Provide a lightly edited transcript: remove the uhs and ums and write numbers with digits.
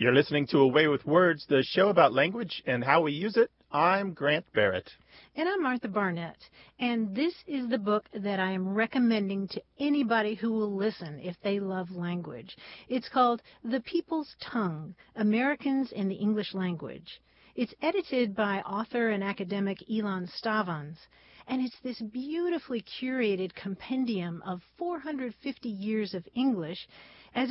You're listening to A Way with Words, the show about language and how we use it. I'm Grant Barrett. And I'm Martha Barnett. And this is the book that I am recommending to anybody who will listen if they love language. It's called The People's Tongue, Americans in the English Language. It's edited by author and academic Ilan Stavans. And it's this beautifully curated compendium of 450 years of English as